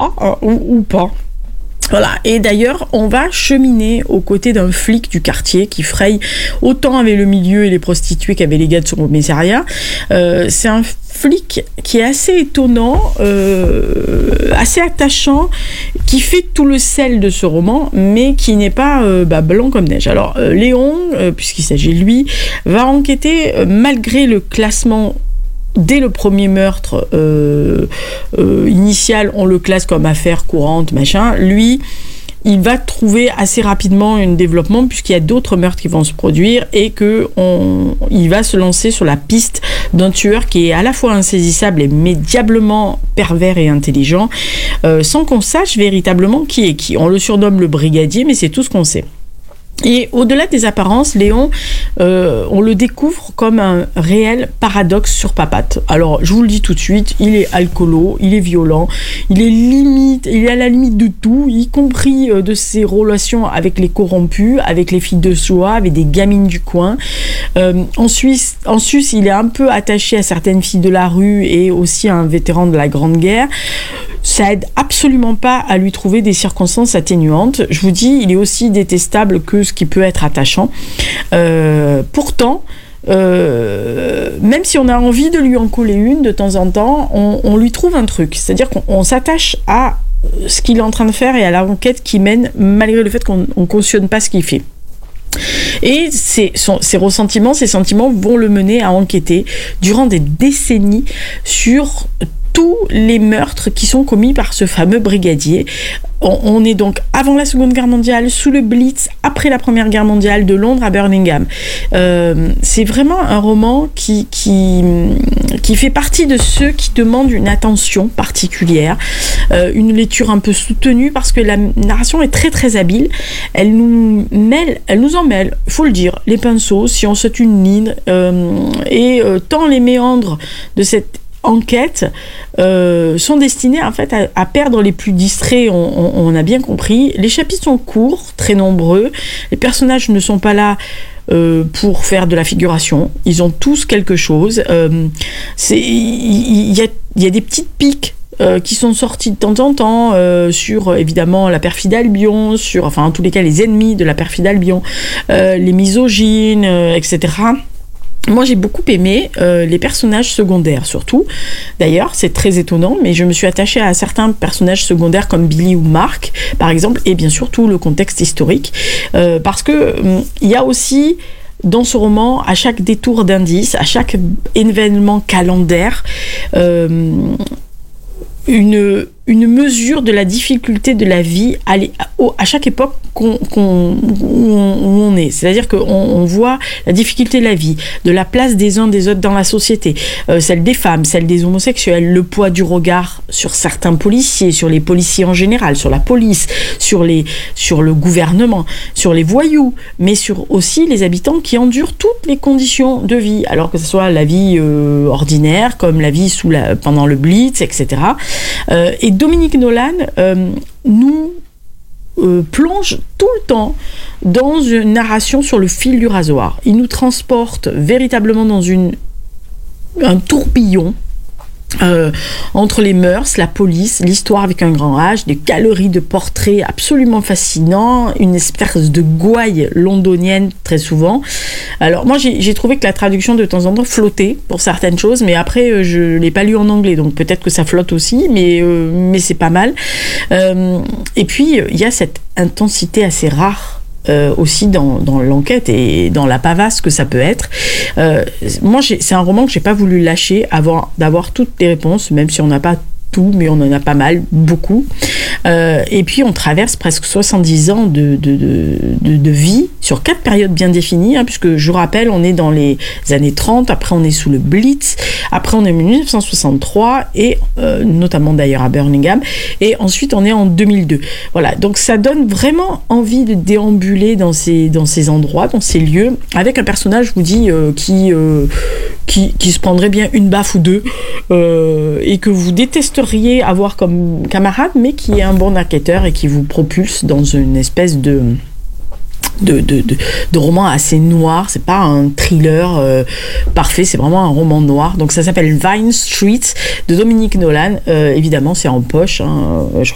pas, ou pas. Voilà, et d'ailleurs, on va cheminer aux côtés d'un flic du quartier qui fraye autant avec le milieu et les prostituées qu'avec les gars de son commissariat. C'est un flic qui est assez étonnant, assez attachant, qui fait tout le sel de ce roman, mais qui n'est pas blanc comme neige. Alors, Léon, puisqu'il s'agit de lui, va enquêter malgré le classement. Dès le premier meurtre initial, on le classe comme affaire courante, machin. Lui, il va trouver assez rapidement un développement puisqu'il y a d'autres meurtres qui vont se produire et il va se lancer sur la piste d'un tueur qui est à la fois insaisissable mais diablement pervers et intelligent, sans qu'on sache véritablement qui est qui. On le surnomme le brigadier, mais c'est tout ce qu'on sait. Et au-delà des apparences, Léon, on le découvre comme un réel paradoxe sur papatte. Alors, je vous le dis tout de suite, il est alcoolo, il est violent, il est à la limite de tout, y compris de ses relations avec les corrompus, avec les filles de soie, avec des gamines du coin. En Suisse, il est un peu attaché à certaines filles de la rue et aussi à un vétéran de la Grande Guerre. Ça aide absolument pas à lui trouver des circonstances atténuantes. Je vous dis, il est aussi détestable que ce qui peut être attachant. Pourtant, même si on a envie de lui en coller une de temps en temps, on lui trouve un truc. C'est-à-dire qu'on s'attache à ce qu'il est en train de faire et à l'enquête qu'il mène, malgré le fait qu'on ne cautionne pas ce qu'il fait. Et ses ressentiments, ses sentiments vont le mener à enquêter durant des décennies sur tous les meurtres qui sont commis par ce fameux brigadier. On est donc avant la Seconde Guerre mondiale, sous le Blitz, après la Première Guerre mondiale, de Londres à Birmingham. C'est vraiment un roman qui fait partie de ceux qui demandent une attention particulière, une lecture un peu soutenue, parce que la narration est très très habile. Elle nous en mêle, il faut le dire, les pinceaux, si on saute une ligne, tant les méandres de cette enquêtes sont destinées en fait à perdre les plus distraits, on a bien compris. Les chapitres sont courts, très nombreux, les personnages ne sont pas là pour faire de la figuration, ils ont tous quelque chose. Il y a des petites piques qui sont sorties de temps en temps sur évidemment la perfide Albion, en tous les cas les ennemis de la perfide Albion, les misogynes, etc. Moi, j'ai beaucoup aimé les personnages secondaires, surtout. D'ailleurs, c'est très étonnant, mais je me suis attachée à certains personnages secondaires comme Billy ou Mark, par exemple, et bien sûr tout le contexte historique, parce que il y a aussi dans ce roman, à chaque détour d'indice, à chaque événement calendaire, une mesure de la difficulté de la vie à chaque époque où on est. C'est-à-dire qu'on voit la difficulté de la vie, de la place des uns des autres dans la société, celle des femmes, celle des homosexuels, le poids du regard sur certains policiers, sur les policiers en général, sur la police, sur le gouvernement, sur les voyous, mais sur aussi les habitants qui endurent toutes les conditions de vie, alors que ce soit la vie ordinaire, comme la vie pendant le Blitz, etc. Et Dominique Nolan nous plonge tout le temps dans une narration sur le fil du rasoir. Il nous transporte véritablement dans un tourbillon entre les mœurs, la police, l'histoire avec un grand H, des galeries de portraits absolument fascinants, une espèce de gouaille londonienne très souvent. Alors moi j'ai trouvé que la traduction de temps en temps flottait pour certaines choses, mais après je l'ai pas lu en anglais, donc peut-être que ça flotte aussi, mais c'est pas mal. Et puis il y a cette intensité assez rare aussi dans l'enquête et dans la pavasse que ça peut être. Moi, c'est un roman que j'ai pas voulu lâcher avant d'avoir toutes les réponses, même si on n'a pas tout, mais on en a pas mal, beaucoup. Et puis on traverse presque 70 ans de vie sur 4 périodes bien définies, puisque je vous rappelle, on est dans les années 30, après on est sous le Blitz, après on est en 1963, et notamment d'ailleurs à Birmingham, et ensuite on est en 2002. Voilà, donc ça donne vraiment envie de déambuler dans ces endroits, dans ces lieux, avec un personnage, je vous dis, qui se prendrait bien une baffe ou deux, et que vous détesteriez avoir comme camarade, mais qui est un bon enquêteur et qui vous propulse dans une espèce de roman assez noir. C'est pas un thriller parfait, c'est vraiment un roman noir. Donc ça s'appelle Vine Street de Dominique Nolan. Évidemment, c'est en poche,